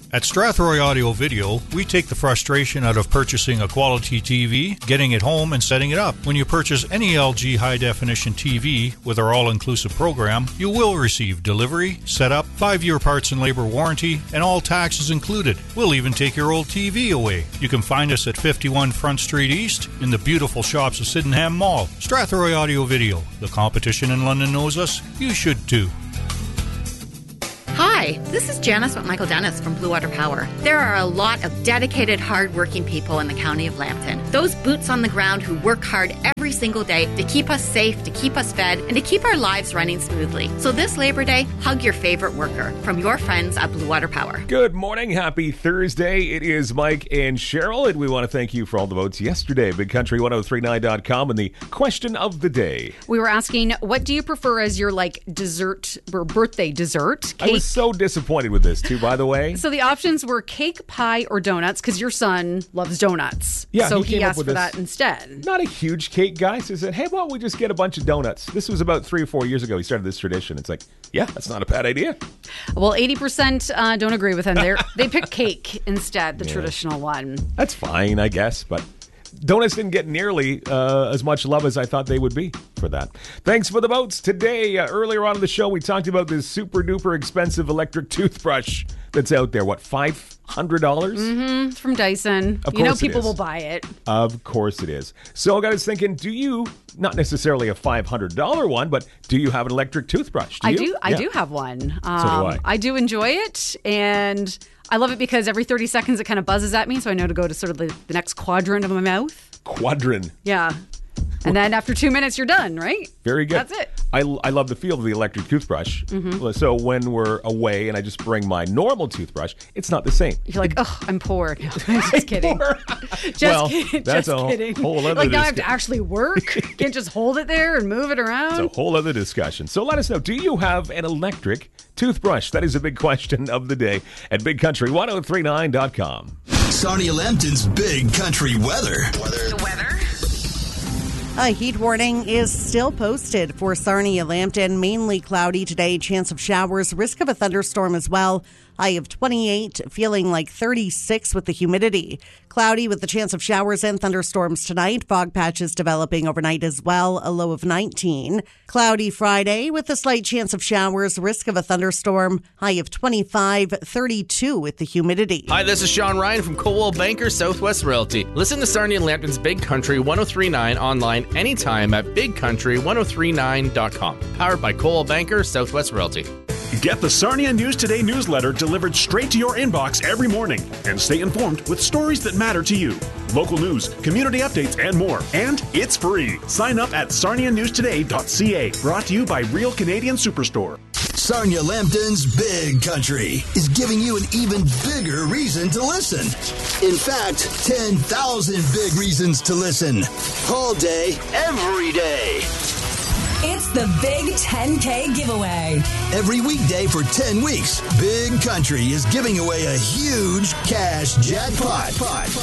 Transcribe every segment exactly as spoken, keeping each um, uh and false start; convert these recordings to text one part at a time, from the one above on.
At Strathroy Audio Video, we take the frustration out of purchasing a quality T V, getting it home, and setting it up. When you purchase any L G high-definition T V with our all-inclusive program, you will receive delivery, setup, five-year parts and labor warranty, and all taxes included. We'll even take your old T V away. You can find us at fifty-one Front Street East in the beautiful shops of Sydenham Mall. Strathroy Audio Video. The competition in London knows us. You should too. Hi, this is Janice Michael Dennis from Blue Water Power. There are a lot of dedicated, hard-working people in the County of Lambton. Those boots on the ground who work hard every single day to keep us safe, to keep us fed, and to keep our lives running smoothly. So this Labor Day, hug your favorite worker from your friends at Blue Water Power. Good morning. Happy Thursday. It is Mike and Cheryl, and we want to thank you for all the votes yesterday. Big Country ten thirty-nine dot com and the question of the day. We were asking, what do you prefer as your like dessert or birthday dessert? Cake? I was so disappointed with this too, by the way. So the options were cake, pie, or donuts, because your son loves donuts. Yeah, so he, he asked for this. that instead. Not a huge cake guy, so he said, hey, why don't we just get a bunch of donuts? This was about three or four years ago he started this tradition. It's like, yeah, that's not a bad idea. Well, eighty percent uh, don't agree with him. They're, they picked cake instead, the yeah. traditional one. That's fine, I guess, but donuts didn't get nearly uh, as much love as I thought they would be for that. Thanks for the votes. Today, uh, earlier on in the show, we talked about this super duper expensive electric toothbrush that's out there. What, five hundred dollars? Mm-hmm. From Dyson. Of you know course people will buy it. Of course it is. So I got us thinking, do you, not necessarily a five hundred dollars one, but do you have an electric toothbrush? Do I you? do. I yeah. do have one. Um, so do I. I do enjoy it, and I love it because every thirty seconds it kind of buzzes at me, so I know to go to sort of the, the next quadrant of my mouth. Quadrant. Yeah. And then after two minutes, you're done, right? Very good. That's it. I, I love the feel of the electric toothbrush. Mm-hmm. So when we're away and I just bring my normal toothbrush, it's not the same. You're like, oh, I'm poor. No, I'm just kidding. just well, kidding. That's just a kidding. whole other Like now discussion. I have to actually work. Can't just hold it there and move it around. It's a whole other discussion. So let us know, do you have an electric toothbrush? That is a big question of the day at big country ten thirty-nine dot com. Sarnia Lambton's Big Country Weather. Weather. The weather. A heat warning is still posted for Sarnia Lambton. Mainly cloudy today, chance of showers, risk of a thunderstorm as well. High of twenty-eight, feeling like thirty-six with the humidity. Cloudy with the chance of showers and thunderstorms tonight. Fog patches developing overnight as well, a low of nineteen. Cloudy Friday with a slight chance of showers, risk of a thunderstorm. High of twenty-five, thirty-two with the humidity. Hi, this is Sean Ryan from Coldwell Banker Southwest Realty. Listen to Sarnia Lambton's Big Country ten thirty-nine online anytime at big country ten thirty-nine dot com. Powered by Coldwell Banker Southwest Realty. Get the Sarnia News Today newsletter delivered straight to your inbox every morning and stay informed with stories that matter to you. Local news, community updates, and more. And it's free. Sign up at sarnia news today dot c a. Brought to you by Real Canadian Superstore. Sarnia Lambton's Big Country is giving you an even bigger reason to listen. In fact, ten thousand big reasons to listen. All day, every day. It's the Big ten K giveaway. Every weekday for ten weeks, Big Country is giving away a huge cash jackpot.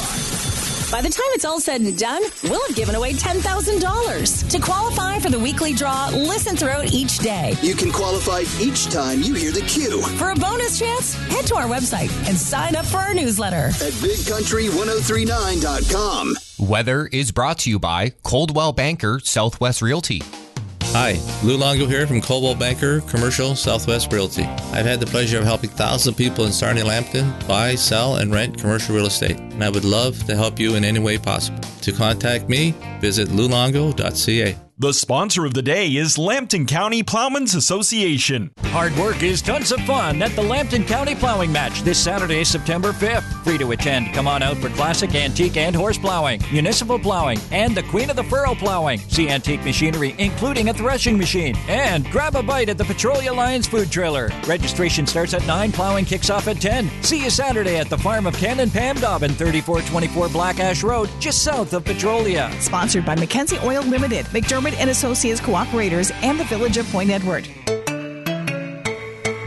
By the time it's all said and done, we'll have given away ten thousand dollars. To qualify for the weekly draw, listen throughout each day. You can qualify each time you hear the cue. For a bonus chance, head to our website and sign up for our newsletter at big country ten thirty-nine dot com. Weather is brought to you by Coldwell Banker Southwest Realty. Hi, Lou Longo here from Coldwell Banker Commercial Southwest Realty. I've had the pleasure of helping thousands of people in Sarnia Lambton buy, sell, and rent commercial real estate, and I would love to help you in any way possible. To contact me, visit lou longo dot c a. The sponsor of the day is Lambton County Plowmen's Association. Hard work is tons of fun at the Lambton County Plowing Match this Saturday, September fifth. Free to attend. Come on out for classic, antique, and horse plowing, municipal plowing, and the Queen of the Furrow plowing. See antique machinery, including a threshing machine. And grab a bite at the Petrolia Lions food trailer. Registration starts at nine, plowing kicks off at ten. See you Saturday at the farm of Ken and Pam Dobbin, thirty-four twenty-four Black Ash Road, just south of Petrolia. Sponsored by Mackenzie Oil Limited, McDermott and Associates Cooperators, and the Village of Point Edward.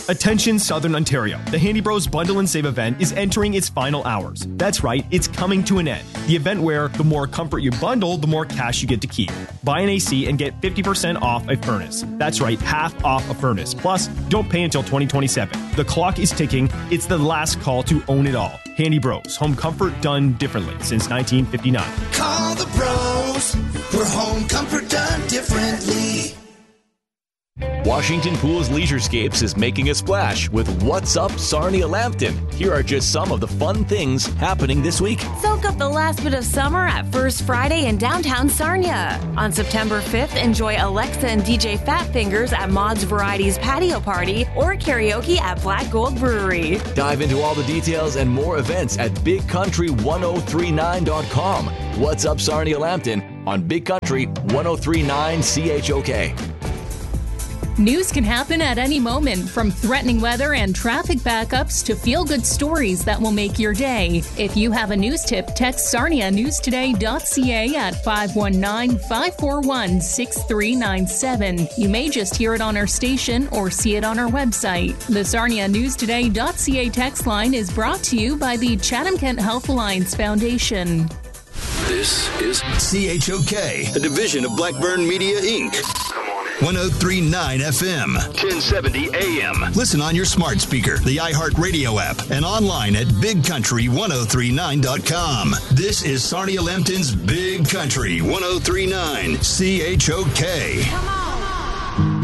Attention Southern Ontario. The Handy Bros Bundle and Save event is entering its final hours. That's right, it's coming to an end. The event where the more comfort you bundle, the more cash you get to keep. Buy an A C and get fifty percent off a furnace. That's right, half off a furnace. Plus, don't pay until twenty twenty-seven. The clock is ticking. It's the last call to own it all. Handy Bros. Home comfort done differently since nineteen fifty-nine. Call the pros for home comfort done differently. Washington Pools Leisurescapes is making a splash with What's Up Sarnia Lambton. Here are just some of the fun things happening this week. Soak up the last bit of summer at First Friday in downtown Sarnia. On September fifth, enjoy Alexa and D J Fat Fingers at Maud's Varieties Patio Party or karaoke at Black Gold Brewery. Dive into all the details and more events at big country ten thirty-nine dot com. What's Up Sarnia Lambton on Big Country ten thirty-nine C H O K. News can happen at any moment, from threatening weather and traffic backups to feel-good stories that will make your day. If you have a news tip, text sarnia news today dot c a at five one nine, five four one, six three nine seven. You may just hear it on our station or see it on our website. The sarnia news today dot c a text line is brought to you by the Chatham-Kent Health Alliance Foundation. This is C H O K, a division of Blackburn Media, Incorporated. ten thirty-nine F M, ten seventy A M. Listen on your smart speaker, the iHeartRadio app, and online at big country ten thirty-nine dot com. This is Sarnia Lambton's Big Country ten thirty-nine C H O K. Come on.